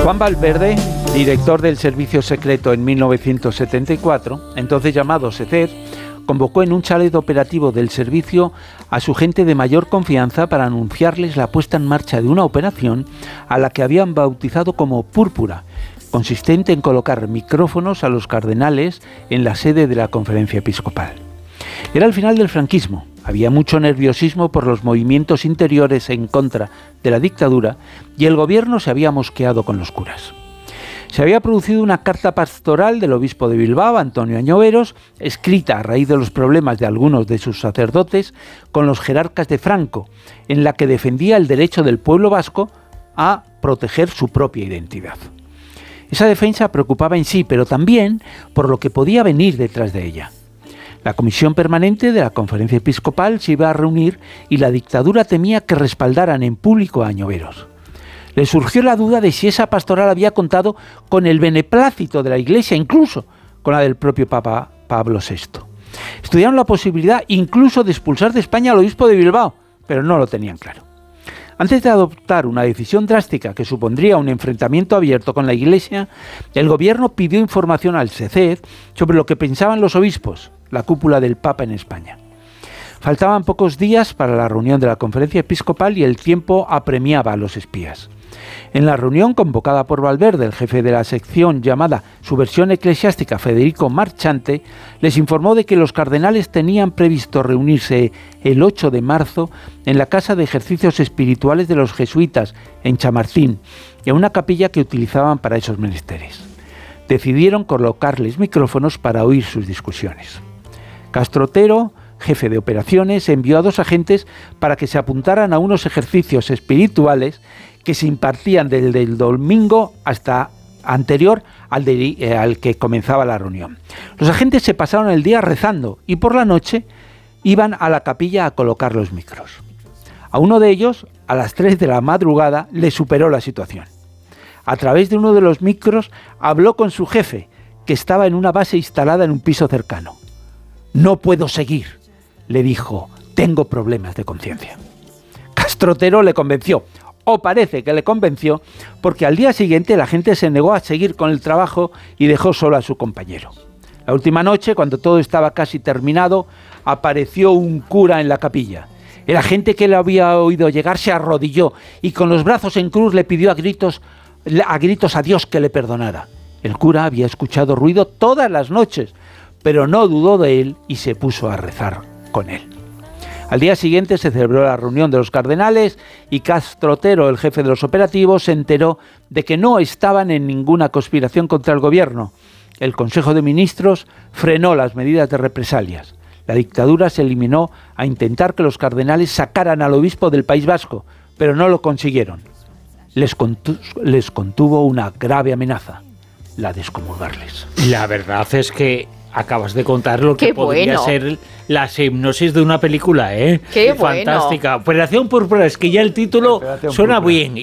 Juan Valverde, director del Servicio Secreto en 1974, entonces llamado SECER, convocó en un chalet operativo del servicio a su gente de mayor confianza para anunciarles la puesta en marcha de una operación a la que habían bautizado como Púrpura, consistente en colocar micrófonos a los cardenales en la sede de la Conferencia Episcopal. Era el final del franquismo, había mucho nerviosismo por los movimientos interiores en contra de la dictadura y el gobierno se había mosqueado con los curas. Se había producido una carta pastoral del obispo de Bilbao, Antonio Añoveros, escrita a raíz de los problemas de algunos de sus sacerdotes con los jerarcas de Franco, en la que defendía el derecho del pueblo vasco a proteger su propia identidad. Esa defensa preocupaba en sí, pero también por lo que podía venir detrás de ella. La comisión permanente de la Conferencia Episcopal se iba a reunir y la dictadura temía que respaldaran en público a Añoveros. Le surgió la duda de si esa pastoral había contado con el beneplácito de la Iglesia, incluso con la del propio Papa Pablo VI. Estudiaron la posibilidad incluso de expulsar de España al obispo de Bilbao, pero no lo tenían claro. Antes de adoptar una decisión drástica que supondría un enfrentamiento abierto con la Iglesia, el gobierno pidió información al SECER sobre lo que pensaban los obispos, la cúpula del Papa en España. Faltaban pocos días para la reunión de la Conferencia Episcopal y el tiempo apremiaba a los espías. En la reunión convocada por Valverde, el jefe de la sección llamada Subversión Eclesiástica, Federico Marchante, les informó de que los cardenales tenían previsto reunirse el 8 de marzo en la Casa de Ejercicios Espirituales de los Jesuitas, en Chamartín, en una capilla que utilizaban para esos menesteres. Decidieron colocarles micrófonos para oír sus discusiones. Castro Otero, jefe de operaciones, envió a 2 agentes para que se apuntaran a unos ejercicios espirituales que se impartían desde el domingo hasta anterior al que comenzaba la reunión. Los agentes se pasaron el día rezando y por la noche iban a la capilla a colocar los micros. A uno de ellos, a las 3 de la madrugada, le superó la situación. A través de uno de los micros habló con su jefe, que estaba en una base instalada en un piso cercano. «No puedo seguir», le dijo, «tengo problemas de conciencia». Castro Otero le convenció, o parece que le convenció, porque al día siguiente la gente se negó a seguir con el trabajo y dejó solo a su compañero. La última noche, cuando todo estaba casi terminado, apareció un cura en la capilla. El agente que le había oído llegar se arrodilló y con los brazos en cruz le pidió a gritos a Dios que le perdonara. El cura había escuchado ruido todas las noches, pero no dudó de él y se puso a rezar con él. Al día siguiente se celebró la reunión de los cardenales y Castro Otero, el jefe de los operativos, se enteró de que no estaban en ninguna conspiración contra el gobierno. El Consejo de Ministros frenó las medidas de represalias. La dictadura se eliminó a intentar que los cardenales sacaran al obispo del País Vasco, pero no lo consiguieron. Les contuvo una grave amenaza, la de excomulgarles. La verdad es que acabas de contar lo que podría ser la hipnosis de una película, ¿eh? ¡Qué fantástica! Bueno. Operación Púrpura, es que ya el título suena bien.